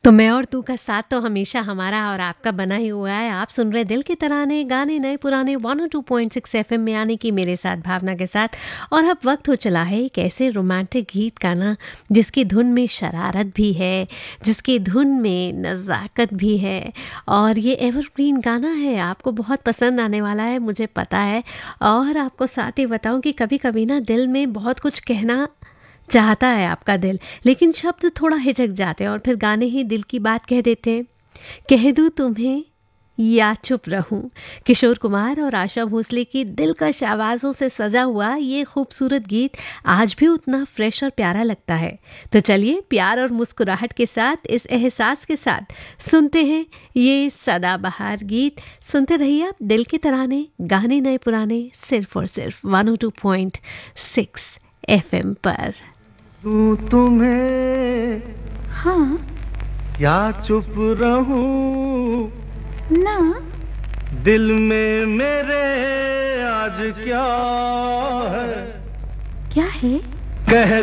तो मैं और तू का साथ तो हमेशा हमारा और आपका बना ही हुआ है। आप सुन रहे दिल के तराने, गाने नए पुराने 102.6 एफएम में, यानी कि मेरे साथ भावना के साथ। और अब वक्त हो चला है एक ऐसे रोमांटिक गीत का ना, जिसकी धुन में शरारत भी है, जिसकी धुन में नज़ाकत भी है, और ये एवरग्रीन गाना है, आपको बहुत पसंद आने वाला है, मुझे पता है। और आपको साथ ही बताऊं कि कभी कभी ना दिल में बहुत कुछ कहना चाहता है आपका दिल, लेकिन शब्द थोड़ा हिचक जाते हैं और फिर गाने ही दिल की बात कह देते हैं। कह दूं तुम्हें या चुप रहूं। किशोर कुमार और आशा भोसले की दिलकश आवाज़ों से सजा हुआ ये खूबसूरत गीत आज भी उतना फ्रेश और प्यारा लगता है। तो चलिए प्यार और मुस्कुराहट के साथ, इस एहसास के साथ सुनते हैं ये सदाबहार गीत। सुनते रहिए आप दिल के तराने, गाने नए पुराने, सिर्फ और सिर्फ 102.6 एफएम पर। तुम्हें हाँ या चुप रहूं, ना, दिल में मेरे आज क्या है, क्या है? कह